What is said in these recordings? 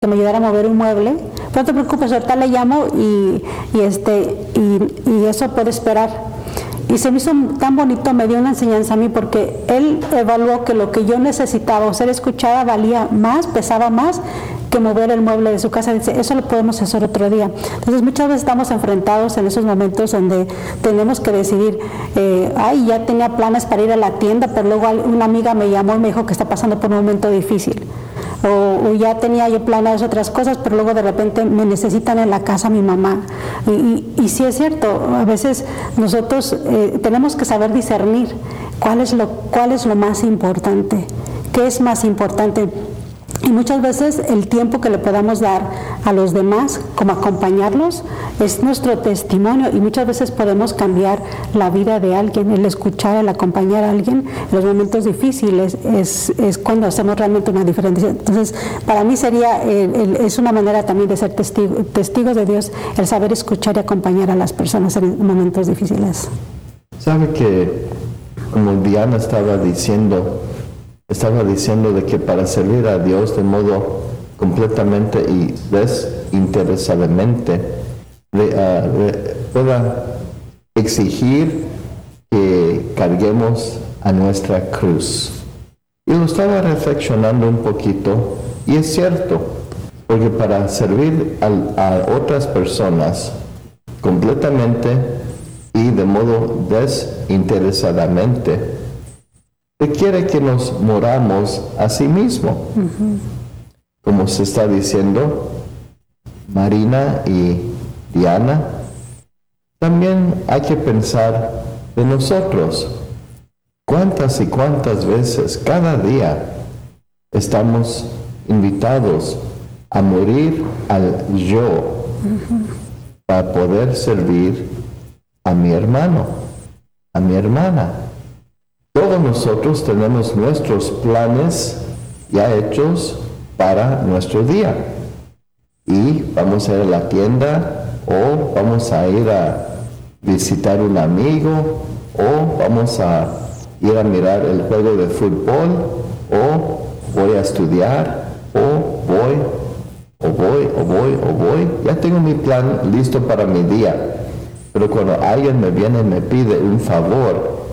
que me ayudara a mover un mueble. No te preocupes, ahorita le llamo y eso puede esperar. Y se me hizo tan bonito, me dio una enseñanza a mí, porque él evaluó que lo que yo necesitaba o ser escuchada valía más, pesaba más que mover el mueble de su casa. Dice, eso lo podemos hacer otro día. Entonces muchas veces estamos enfrentados en esos momentos donde tenemos que decidir, ya tenía planes para ir a la tienda, pero luego una amiga me llamó y me dijo que está pasando por un momento difícil. O ya tenía yo planeadas otras cosas, pero luego de repente me necesitan en la casa mi mamá. Y sí es cierto, a veces nosotros tenemos que saber discernir cuál es lo más importante, qué es más importante. Y muchas veces el tiempo que le podamos dar a los demás, como acompañarlos, es nuestro testimonio, y muchas veces podemos cambiar la vida de alguien. El escuchar, el acompañar a alguien en los momentos difíciles es cuando hacemos realmente una diferencia. Entonces, para mí es una manera también de ser testigos de Dios, el saber escuchar y acompañar a las personas en momentos difíciles. ¿Sabe que, como Diana estaba diciendo de que para servir a Dios de modo completamente y desinteresadamente pueda exigir que carguemos a nuestra cruz? Y lo estaba reflexionando un poquito, y es cierto, porque para servir a otras personas completamente y de modo desinteresadamente requiere que nos moramos a sí mismo. Uh-huh. Como se está diciendo, Marina y Diana, también hay que pensar de nosotros. ¿Cuántas y cuántas veces cada día estamos invitados a morir al yo, uh-huh, para poder servir a mi hermano, a mi hermana? Todos nosotros tenemos nuestros planes ya hechos para nuestro día. Y vamos a ir a la tienda, o vamos a ir a visitar un amigo, o vamos a ir a mirar el juego de fútbol, o voy a estudiar, o voy. Ya tengo mi plan listo para mi día. Pero cuando alguien me viene y me pide un favor,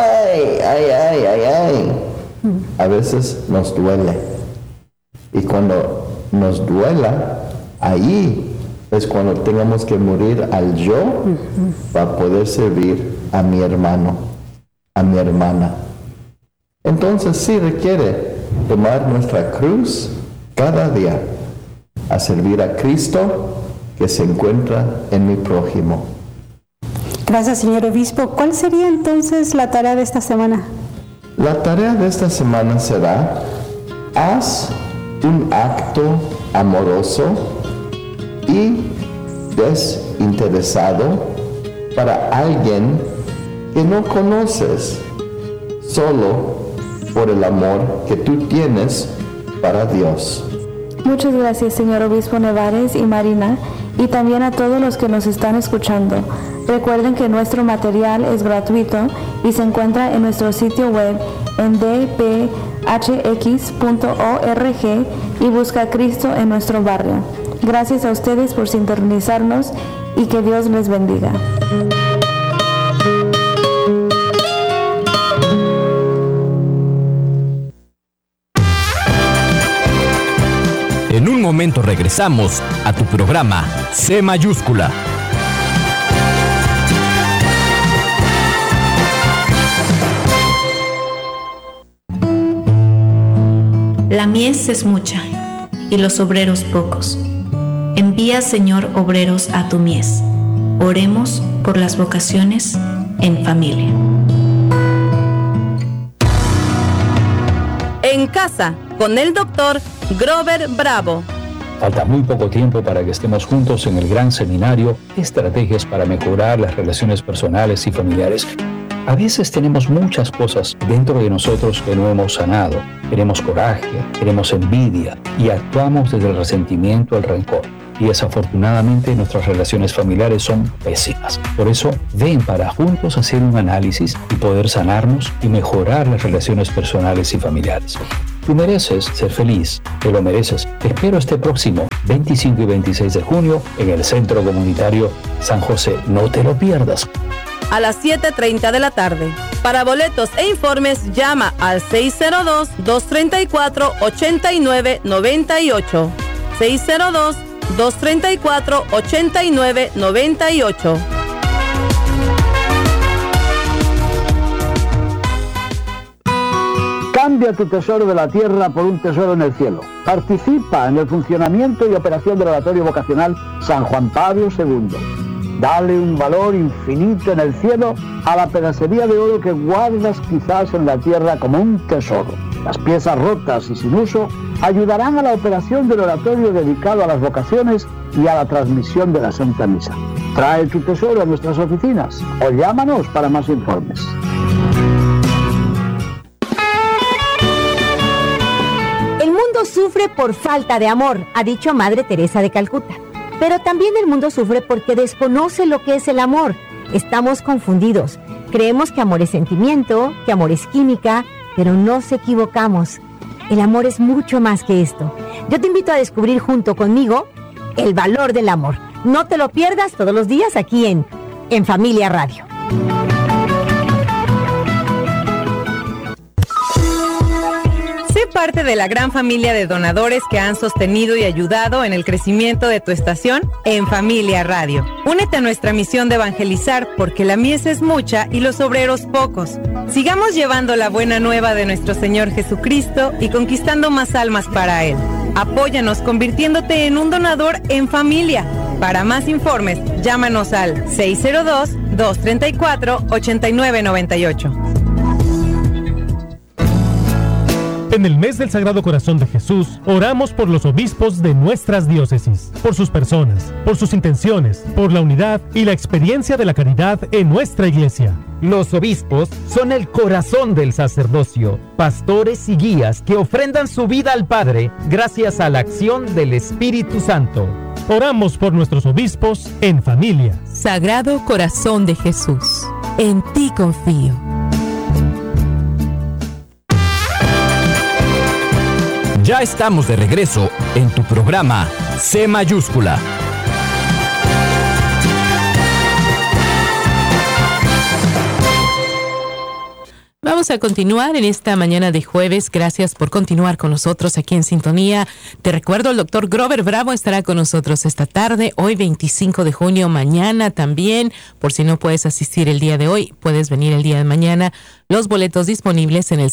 a veces nos duele. Y cuando nos duela, ahí es cuando tengamos que morir al yo, uh-huh, para poder servir a mi hermano, a mi hermana. Entonces sí requiere tomar nuestra cruz cada día a servir a Cristo que se encuentra en mi prójimo. Gracias, señor obispo. ¿Cuál sería entonces la tarea de esta semana? La tarea de esta semana será: haz un acto amoroso y desinteresado para alguien que no conoces, solo por el amor que tú tienes para Dios. Muchas gracias, señor obispo Nevares y Marina, y también a todos los que nos están escuchando. Recuerden que nuestro material es gratuito y se encuentra en nuestro sitio web en dphx.org, y busca a Cristo en nuestro barrio. Gracias a ustedes por sintonizarnos y que Dios les bendiga. En un momento regresamos a tu programa C Mayúscula. La mies es mucha, y los obreros pocos. Envía, Señor, obreros a tu mies. Oremos por las vocaciones en familia. En casa, con el doctor Grover Bravo. Falta muy poco tiempo para que estemos juntos en el gran seminario Estrategias para mejorar las relaciones personales y familiares. A veces tenemos muchas cosas dentro de nosotros que no hemos sanado. Tenemos coraje, tenemos envidia y actuamos desde el resentimiento al rencor. Y desafortunadamente nuestras relaciones familiares son pésimas. Por eso, ven para juntos hacer un análisis y poder sanarnos y mejorar las relaciones personales y familiares. Tú mereces ser feliz, te lo mereces. Te espero este próximo 25 y 26 de junio en el Centro Comunitario San José. No te lo pierdas. A las 7:30 de la tarde. Para boletos e informes, llama al 602-234-8998. 602-234-8998. Cambia tu tesoro de la tierra por un tesoro en el cielo. Participa en el funcionamiento y operación del oratorio vocacional San Juan Pablo II. Dale un valor infinito en el cielo a la pedacería de oro que guardas quizás en la tierra como un tesoro. Las piezas rotas y sin uso ayudarán a la operación del oratorio dedicado a las vocaciones y a la transmisión de la Santa Misa. Trae tu tesoro a nuestras oficinas o llámanos para más informes. El mundo sufre por falta de amor, ha dicho Madre Teresa de Calcuta. Pero también el mundo sufre porque desconoce lo que es el amor. Estamos confundidos. Creemos que amor es sentimiento, que amor es química, pero nos equivocamos. El amor es mucho más que esto. Yo te invito a descubrir junto conmigo el valor del amor. No te lo pierdas todos los días aquí en Familia Radio. Sé parte de la gran familia de donadores que han sostenido y ayudado en el crecimiento de tu estación En Familia Radio. Únete a nuestra misión de evangelizar porque la mies es mucha y los obreros pocos. Sigamos llevando la buena nueva de nuestro Señor Jesucristo y conquistando más almas para Él. Apóyanos convirtiéndote en un donador en familia. Para más informes, llámanos al 602-234-8998. En el mes del Sagrado Corazón de Jesús, oramos por los obispos de nuestras diócesis, por sus personas, por sus intenciones, por la unidad y la experiencia de la caridad en nuestra iglesia. Los obispos son el corazón del sacerdocio, pastores y guías que ofrendan su vida al Padre gracias a la acción del Espíritu Santo. Oramos por nuestros obispos en familia. Sagrado Corazón de Jesús, en ti confío. Ya estamos de regreso en tu programa C mayúscula. Vamos a continuar en esta mañana de jueves. Gracias por continuar con nosotros aquí en sintonía. Te recuerdo, el doctor Grover Bravo estará con nosotros esta tarde, hoy 25 de junio, mañana también. Por si no puedes asistir el día de hoy, puedes venir el día de mañana. Los boletos disponibles en el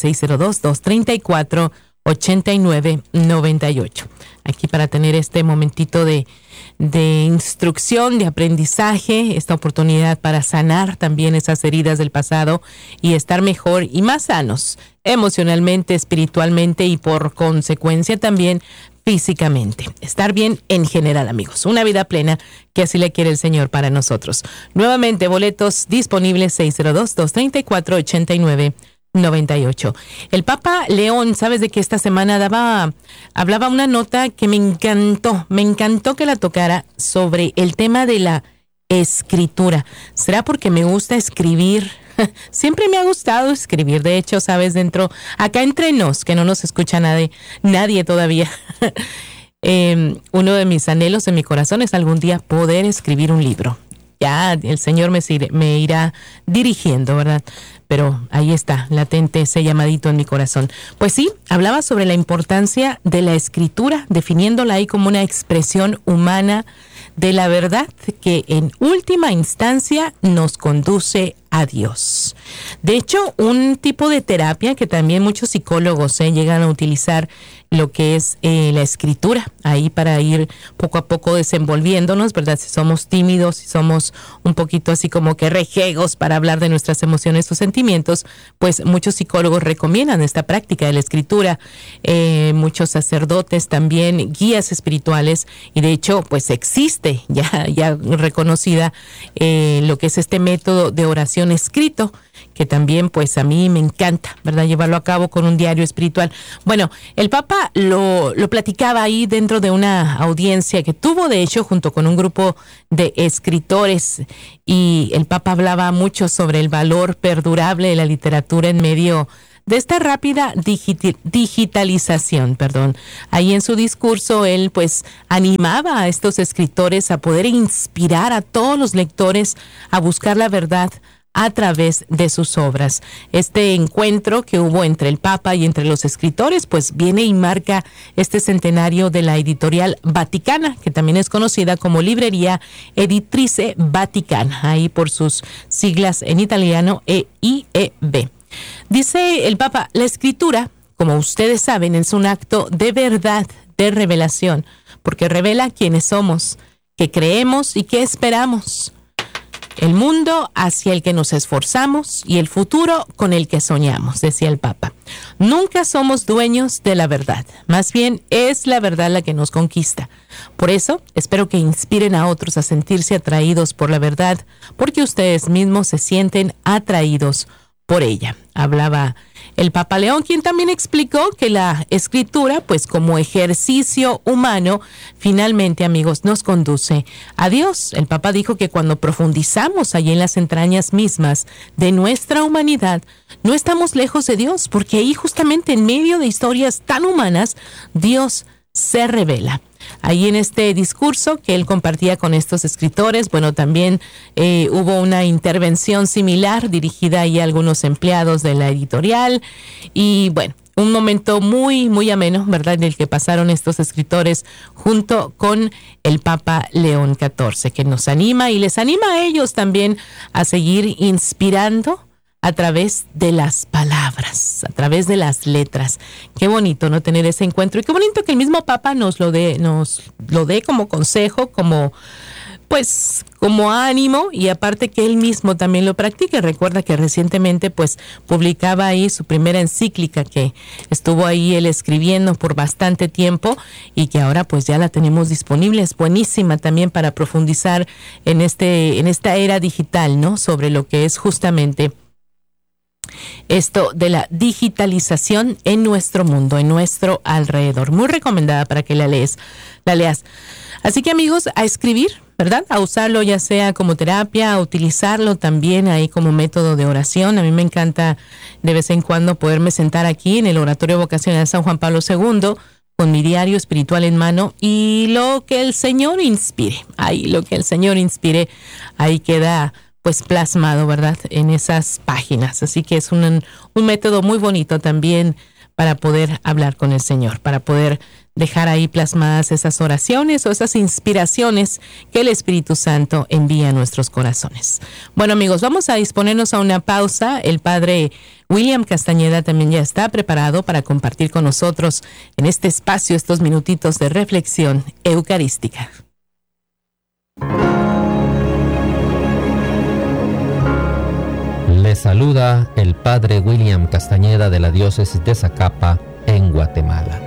602-234-8998. Aquí para tener este momentito de instrucción, de aprendizaje, esta oportunidad para sanar también esas heridas del pasado y estar mejor y más sanos emocionalmente, espiritualmente y por consecuencia también físicamente. Estar bien en general, amigos. Una vida plena que así le quiere el Señor para nosotros. Nuevamente, boletos disponibles 602-234-8998. El Papa León, sabes de que esta semana hablaba una nota que me encantó que la tocara sobre el tema de la escritura. ¿Será porque me gusta escribir? Siempre me ha gustado escribir, de hecho, sabes, acá entre nos, que no nos escucha nadie todavía. Uno de mis anhelos en mi corazón es algún día poder escribir un libro. Ya el Señor me irá dirigiendo, ¿verdad? Pero ahí está, latente ese llamadito en mi corazón. Pues sí, hablaba sobre la importancia de la escritura, definiéndola ahí como una expresión humana de la verdad que en última instancia nos conduce a Dios. De hecho, un tipo de terapia que también muchos psicólogos llegan a utilizar, lo que es la escritura, ahí para ir poco a poco desenvolviéndonos, ¿verdad? Si somos tímidos, si somos un poquito así como que rejegos para hablar de nuestras emociones o sentimientos, pues muchos psicólogos recomiendan esta práctica de la escritura, muchos sacerdotes también, guías espirituales, y de hecho, pues existe ya reconocida lo que es este método de oración escrito, que también pues a mí me encanta, ¿verdad? Llevarlo a cabo con un diario espiritual. Bueno, el Papa lo platicaba ahí dentro de una audiencia que tuvo, de hecho, junto con un grupo de escritores, y el Papa hablaba mucho sobre el valor perdurable de la literatura en medio de esta rápida digitalización. Ahí en su discurso él pues animaba a estos escritores a poder inspirar a todos los lectores a buscar la verdad a través de sus obras. Este encuentro que hubo entre el Papa y entre los escritores pues viene y marca este centenario de la editorial Vaticana, que también es conocida como Librería Editrice Vaticana, ahí por sus siglas en italiano EIEB. Dice el Papa: la escritura, como ustedes saben, es un acto de verdad, de revelación, porque revela quiénes somos, qué creemos y qué esperamos, el mundo hacia el que nos esforzamos y el futuro con el que soñamos, decía el Papa. Nunca somos dueños de la verdad, más bien es la verdad la que nos conquista. Por eso, espero que inspiren a otros a sentirse atraídos por la verdad, porque ustedes mismos se sienten atraídos por ella. Hablaba el Papa León, quien también explicó que la escritura, pues como ejercicio humano, finalmente, amigos, nos conduce a Dios. El Papa dijo que cuando profundizamos allí en las entrañas mismas de nuestra humanidad, no estamos lejos de Dios, porque ahí justamente en medio de historias tan humanas, Dios se revela. Ahí en este discurso que él compartía con estos escritores, bueno, también hubo una intervención similar dirigida ahí a algunos empleados de la editorial y bueno, un momento muy, muy ameno, ¿verdad?, en el que pasaron estos escritores junto con el Papa León XIV, que nos anima y les anima a ellos también a seguir inspirando a través de las palabras, a través de las letras. Qué bonito, ¿no?, tener ese encuentro, y qué bonito que el mismo Papa nos lo dé como consejo, como ánimo, y aparte que él mismo también lo practique. Recuerda que recientemente pues publicaba ahí su primera encíclica, que estuvo ahí él escribiendo por bastante tiempo y que ahora pues ya la tenemos disponible. Es buenísima también para profundizar en esta era digital, ¿no?, sobre lo que es justamente esto de la digitalización en nuestro mundo, en nuestro alrededor. Muy recomendada para que la leas. Así que, amigos, a escribir, ¿verdad? A usarlo ya sea como terapia, a utilizarlo también ahí como método de oración. A mí me encanta de vez en cuando poderme sentar aquí en el Oratorio Vocacional San Juan Pablo II con mi diario espiritual en mano y lo que el Señor inspire. Ahí queda pues plasmado, ¿verdad?, en esas páginas. Así que es un método muy bonito también para poder hablar con el Señor, para poder dejar ahí plasmadas esas oraciones o esas inspiraciones que el Espíritu Santo envía a nuestros corazones. Bueno, amigos, vamos a disponernos a una pausa. El Padre William Castañeda también ya está preparado para compartir con nosotros en este espacio estos minutitos de reflexión eucarística. Le saluda el Padre William Castañeda de la Diócesis de Zacapa, en Guatemala.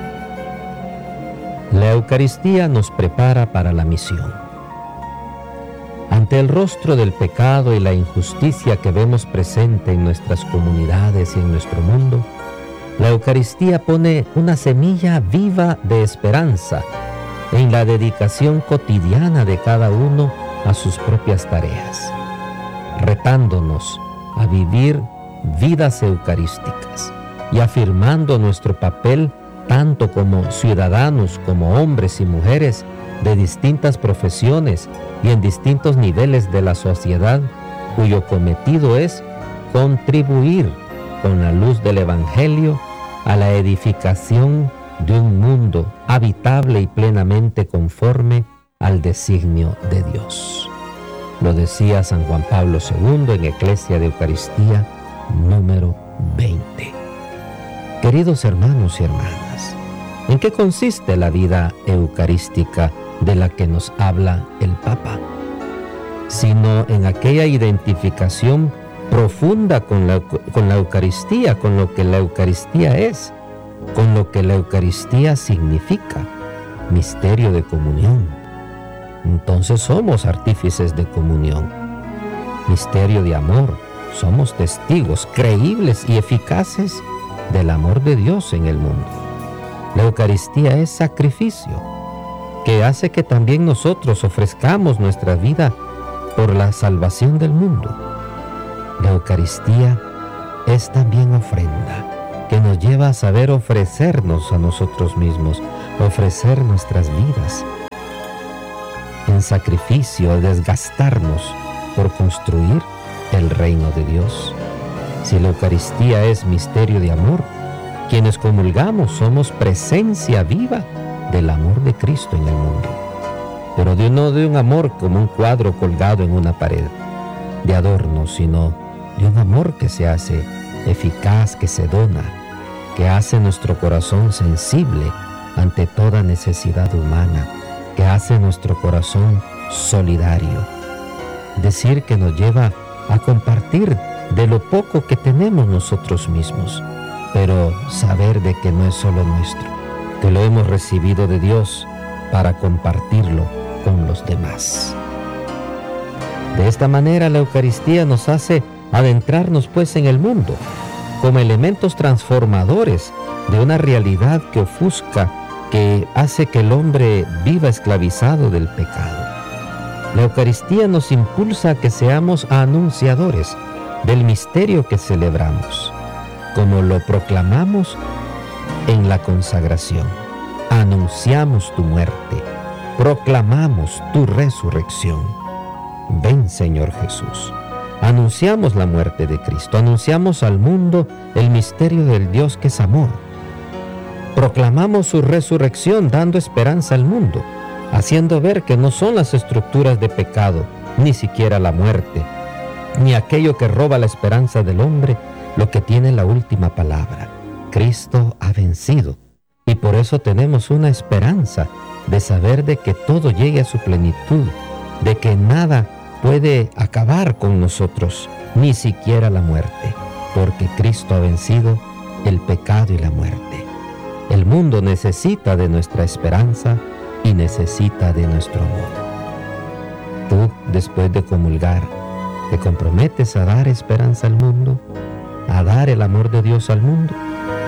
La Eucaristía nos prepara para la misión. Ante el rostro del pecado y la injusticia que vemos presente en nuestras comunidades y en nuestro mundo, la Eucaristía pone una semilla viva de esperanza en la dedicación cotidiana de cada uno a sus propias tareas, retándonos a vivir vidas eucarísticas y afirmando nuestro papel tanto como ciudadanos, como hombres y mujeres de distintas profesiones y en distintos niveles de la sociedad, cuyo cometido es contribuir con la luz del Evangelio a la edificación de un mundo habitable y plenamente conforme al designio de Dios. Lo decía San Juan Pablo II en Eclesia de Eucaristía número 20. Queridos hermanos y hermanas, ¿en qué consiste la vida eucarística de la que nos habla el Papa? Sino en aquella identificación profunda con la Eucaristía, con lo que la Eucaristía es, con lo que la Eucaristía significa, misterio de comunión. Entonces somos artífices de comunión, misterio de amor, somos testigos creíbles y eficaces del amor de Dios en el mundo. La Eucaristía es sacrificio, que hace que también nosotros ofrezcamos nuestra vida por la salvación del mundo. La Eucaristía es también ofrenda, que nos lleva a saber ofrecernos a nosotros mismos, ofrecer nuestras vidas en sacrificio, desgastarnos por construir el reino de Dios. Si la Eucaristía es misterio de amor, quienes comulgamos somos presencia viva del amor de Cristo en el mundo. Pero no de un amor como un cuadro colgado en una pared, de adorno, sino de un amor que se hace eficaz, que se dona, que hace nuestro corazón sensible ante toda necesidad humana, que hace nuestro corazón solidario. Decir que nos lleva a compartir de lo poco que tenemos nosotros mismos, pero saber de que no es solo nuestro, que lo hemos recibido de Dios para compartirlo con los demás. De esta manera la Eucaristía nos hace adentrarnos pues en el mundo como elementos transformadores de una realidad que ofusca, que hace que el hombre viva esclavizado del pecado. La Eucaristía nos impulsa a que seamos anunciadores del misterio que celebramos, como lo proclamamos en la consagración. Anunciamos tu muerte, proclamamos tu resurrección. Ven, Señor Jesús. Anunciamos la muerte de Cristo, anunciamos al mundo el misterio del Dios que es amor. Proclamamos su resurrección dando esperanza al mundo, haciendo ver que no son las estructuras de pecado, ni siquiera la muerte, ni aquello que roba la esperanza del hombre, lo que tiene la última palabra. Cristo ha vencido, y por eso tenemos una esperanza de saber de que todo llegue a su plenitud, de que nada puede acabar con nosotros, ni siquiera la muerte, porque Cristo ha vencido el pecado y la muerte. El mundo necesita de nuestra esperanza y necesita de nuestro amor. Tú, después de comulgar, ¿te comprometes a dar esperanza al mundo? ¿A dar el amor de Dios al mundo?